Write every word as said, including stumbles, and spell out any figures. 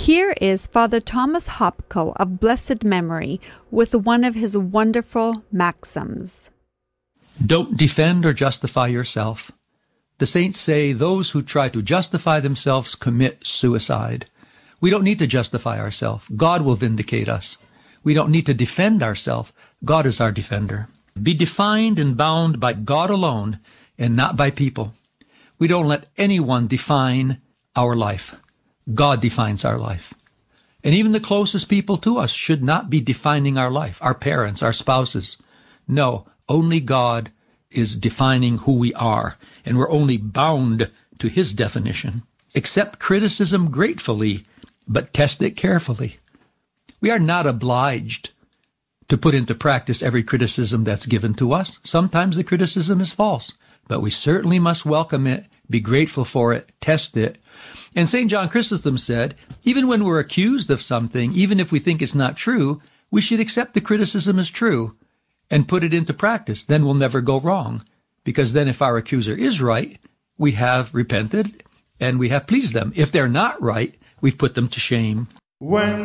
Here is Father Thomas Hopko of blessed memory with one of his wonderful maxims. Don't defend or justify yourself. The saints say those who try to justify themselves commit suicide. We don't need to justify ourselves. God will vindicate us. We don't need to defend ourselves. God is our defender. Be defined and bound by God alone and not by people. We don't let anyone define our life. God defines our life. And even the closest people to us should not be defining our life, our parents, our spouses. No, only God is defining who we are, and we're only bound to his definition. Accept criticism gratefully, but test it carefully. We are not obliged to put into practice every criticism that's given to us. Sometimes the criticism is false, but we certainly must welcome it, be grateful for it, test it. And Saint John Chrysostom said, even when we're accused of something, even if we think it's not true, we should accept the criticism as true and put it into practice. Then we'll never go wrong. Because then if our accuser is right, we have repented and we have pleased them. If they're not right, we've put them to shame. When